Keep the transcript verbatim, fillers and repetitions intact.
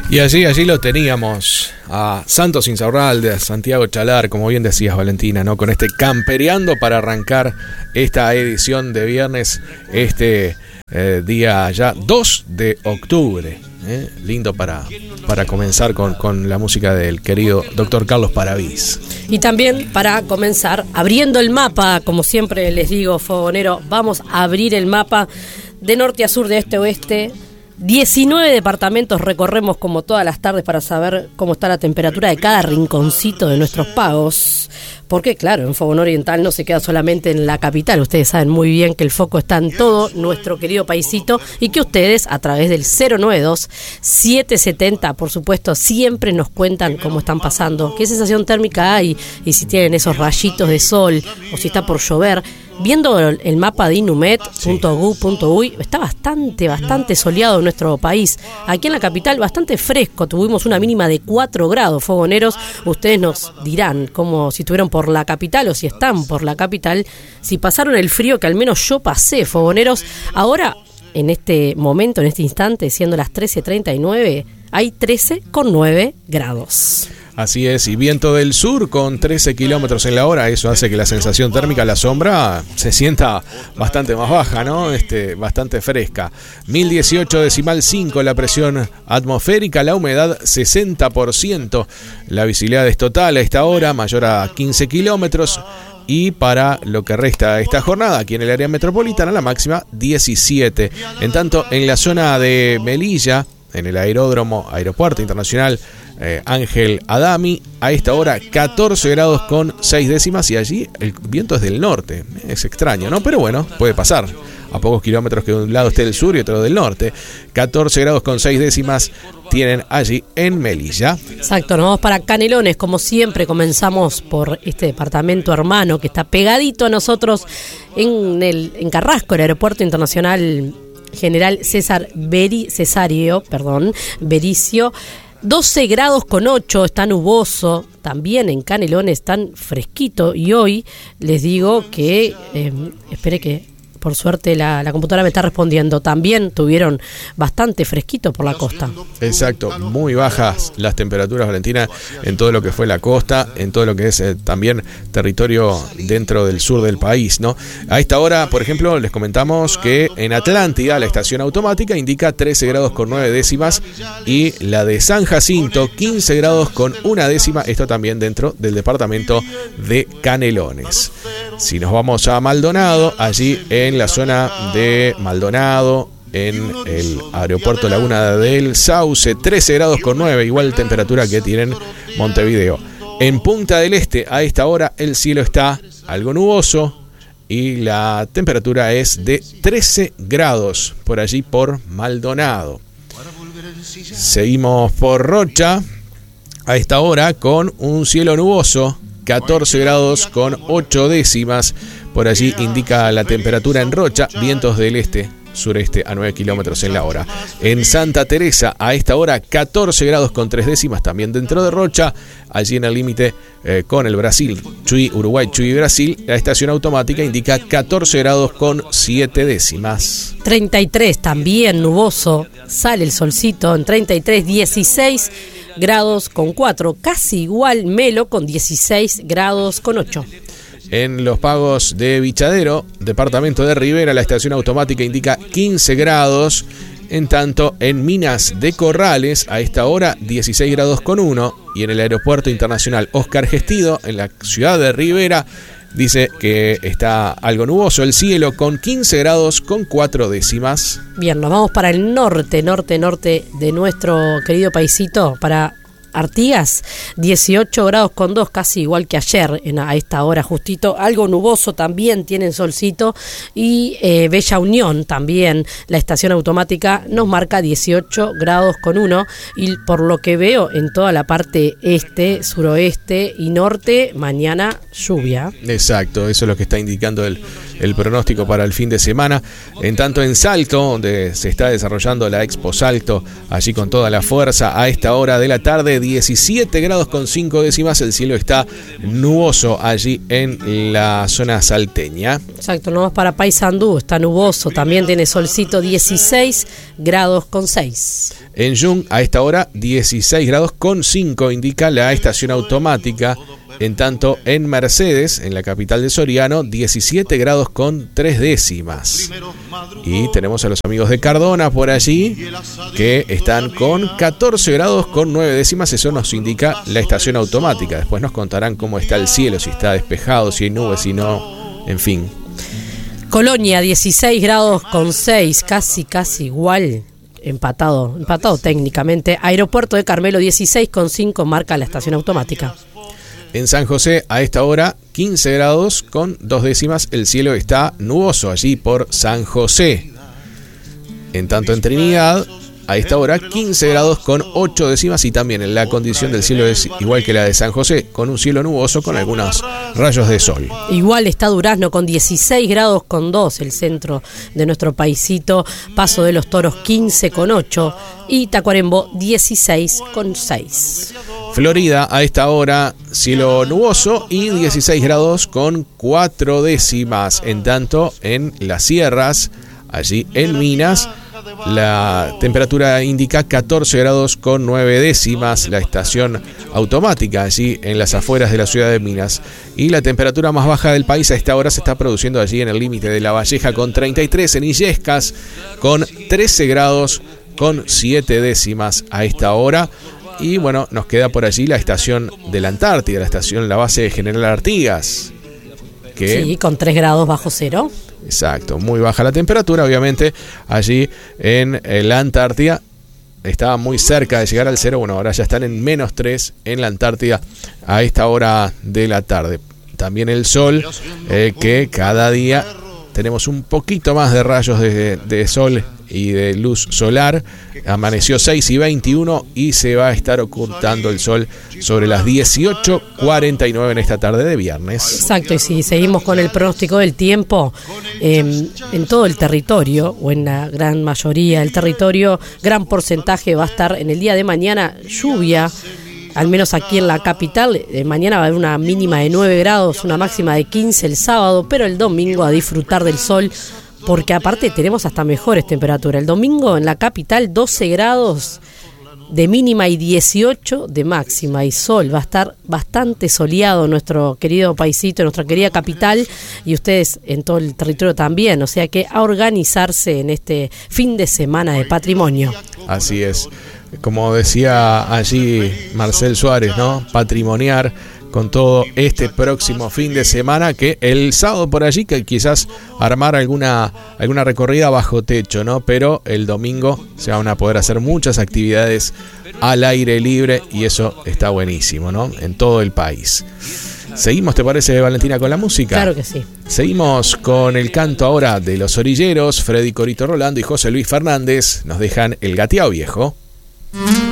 Y allí, allí lo teníamos a Santos Insaurralde, a Santiago Chalar, como bien decías, Valentina, ¿no? Con este Campereando para arrancar esta edición de viernes, este eh, día ya dos de octubre. ¿eh? Lindo para, para comenzar con, con la música del querido doctor Carlos Paravís. Y también para comenzar abriendo el mapa, como siempre les digo, fogonero, vamos a abrir el mapa de norte a sur, de este a oeste. diecinueve departamentos recorremos como todas las tardes para saber cómo está la temperatura de cada rinconcito de nuestros pagos. Porque claro, en Fogón Oriental no se queda solamente en la capital. Ustedes saben muy bien que el foco está en todo nuestro querido paisito y que ustedes a través del cero nueve dos, siete siete cero, por supuesto, siempre nos cuentan cómo están pasando, qué sensación térmica hay y si tienen esos rayitos de sol o si está por llover. Viendo el mapa de inumet punto gov punto uy, está bastante, bastante soleado en nuestro país. Aquí en la capital, bastante fresco. Tuvimos una mínima de cuatro grados, fogoneros. Ustedes nos dirán, como si estuvieron por la capital o si están por la capital, si pasaron el frío que al menos yo pasé, fogoneros. Ahora, en este momento, en este instante, siendo las trece treinta y nueve, hay trece coma nueve grados. Así es, y viento del sur con trece kilómetros en la hora, eso hace que la sensación térmica, la sombra, se sienta bastante más baja, ¿no? Este, bastante fresca. mil dieciocho decimal cinco la presión atmosférica, la humedad sesenta por ciento, la visibilidad es total a esta hora, mayor a quince kilómetros. Y para lo que resta de esta jornada, aquí en el área metropolitana, la máxima diecisiete. En tanto, en la zona de Melilla, en el aeródromo, aeropuerto internacional eh, Ángel Adami, a esta hora catorce grados con seis décimas y allí el viento es del norte. Es extraño, ¿no? Pero bueno, puede pasar. A pocos kilómetros que de un lado esté del sur y otro del norte. catorce grados con seis décimas tienen allí en Melilla. Exacto, nos vamos para Canelones, como siempre comenzamos por este departamento hermano que está pegadito a nosotros en el en Carrasco, el aeropuerto internacional General César Beri, Cesario, perdón, Bericio. doce grados con ocho, está nuboso, también en Canelones, tan fresquito. Y hoy les digo que, eh, espere que por suerte la, la computadora me está respondiendo, también tuvieron bastante fresquito por la costa. Exacto, muy bajas las temperaturas, Valentina, en todo lo que fue la costa, en todo lo que es eh, también territorio dentro del sur del país, ¿no? A esta hora, por ejemplo, les comentamos que en Atlántida la estación automática indica trece grados con nueve décimas y la de San Jacinto quince grados con una décima, esto también dentro del departamento de Canelones. Si nos vamos a Maldonado, allí en la zona de Maldonado, en el aeropuerto Laguna del Sauce, trece grados con nueve, igual temperatura que tienen Montevideo. En Punta del Este, a esta hora, el cielo está algo nuboso y la temperatura es de trece grados por allí por Maldonado. Seguimos por Rocha, a esta hora con un cielo nuboso, catorce grados con ocho décimas. Por allí indica la temperatura en Rocha, vientos del este, sureste a nueve kilómetros en la hora. En Santa Teresa, a esta hora, catorce grados con tres décimas, también dentro de Rocha. Allí en el límite eh, con el Brasil, Chuy, Uruguay, Chuy, Brasil, la estación automática indica catorce grados con siete décimas. treinta y tres, también nuboso, sale el solcito en treinta y tres, dieciséis grados con cuatro, casi igual Melo con dieciséis grados con ocho. En los pagos de Bichadero, departamento de Rivera, la estación automática indica quince grados. En tanto, en Minas de Corrales, a esta hora, dieciséis grados con uno. Y en el aeropuerto internacional Oscar Gestido, en la ciudad de Rivera, dice que está algo nuboso el cielo con quince grados con cuatro décimas. Bien, nos vamos para el norte, norte, norte de nuestro querido paisito, para Artigas, dieciocho grados con dos, casi igual que ayer en, a esta hora justito, algo nuboso también, tienen solcito. Y eh, Bella Unión también, la estación automática nos marca dieciocho grados con uno, y por lo que veo en toda la parte este, suroeste y norte, mañana lluvia. Exacto, eso es lo que está indicando el, el pronóstico para el fin de semana. En tanto en Salto, donde se está desarrollando la Expo Salto, allí con toda la fuerza, a esta hora de la tarde, Norte, diecisiete grados con cinco décimas. El cielo está nuboso allí en la zona salteña. Exacto, nomás para Paysandú está nuboso, también tiene solcito, dieciséis grados con seis. En Jung, a esta hora, dieciséis grados con cinco, indica la estación automática. En tanto, en Mercedes, en la capital de Soriano, diecisiete grados con tres décimas. Y tenemos a los amigos de Cardona por allí, que están con catorce grados con nueve décimas. Eso nos indica la estación automática. Después nos contarán cómo está el cielo, si está despejado, si hay nubes, si no, en fin. Colonia, dieciséis grados con seis, casi, casi igual. Empatado, empatado técnicamente. Aeropuerto de Carmelo, dieciséis con cinco, marca la estación automática. En San José, a esta hora, quince grados con dos décimas. El cielo está nuboso allí por San José. En tanto, en Trinidad, a esta hora, quince grados con ocho décimas. Y también la condición del cielo es igual que la de San José, con un cielo nuboso con algunos rayos de sol. Igual está Durazno con dieciséis grados con dos, el centro de nuestro paisito. Paso de los Toros, quince con ocho. Y Tacuarembó, dieciséis con seis. Florida, a esta hora, cielo nuboso y dieciséis grados con cuatro décimas. En tanto, en las sierras, allí en Minas, la temperatura indica catorce grados con nueve décimas. La estación automática allí en las afueras de la ciudad de Minas. Y la temperatura más baja del país a esta hora se está produciendo allí en el límite de La Valleja con treinta y tres. En Illescas con trece grados con siete décimas a esta hora. Y bueno, nos queda por allí la estación de la Antártida, la estación, la base de General Artigas. Que, sí, con tres grados bajo cero. Exacto, muy baja la temperatura, obviamente, allí en la Antártida. Estaba muy cerca de llegar al cero, bueno, ahora ya están en menos tres en la Antártida a esta hora de la tarde. También el sol, eh, que cada día tenemos un poquito más de rayos de, de sol y de luz solar. Amaneció seis y veintiuno y se va a estar ocultando el sol sobre las dieciocho cuarenta y nueve en esta tarde de viernes. Exacto, y si seguimos con el pronóstico del tiempo, eh, en todo el territorio, o en la gran mayoría del territorio, gran porcentaje va a estar en el día de mañana lluvia. Al menos aquí en la capital, eh, mañana va a haber una mínima de nueve grados, una máxima de quince el sábado, pero el domingo a disfrutar del sol, porque aparte tenemos hasta mejores temperaturas. El domingo en la capital doce grados de mínima y dieciocho de máxima, y sol. Va a estar bastante soleado nuestro querido paisito, nuestra querida capital, y ustedes en todo el territorio también, o sea que a organizarse en este fin de semana de patrimonio. Así es. Como decía allí Marcel Suárez, ¿no? Patrimoniar con todo este próximo fin de semana, que el sábado por allí que quizás armar alguna alguna recorrida bajo techo, ¿no? Pero el domingo se van a poder hacer muchas actividades al aire libre y eso está buenísimo, ¿no? En todo el país. Seguimos, ¿te parece, Valentina, con la música? Claro que sí. Seguimos con el canto ahora de Los Orilleros. Freddy Corito Rolando y José Luis Fernández nos dejan El Gateao Viejo.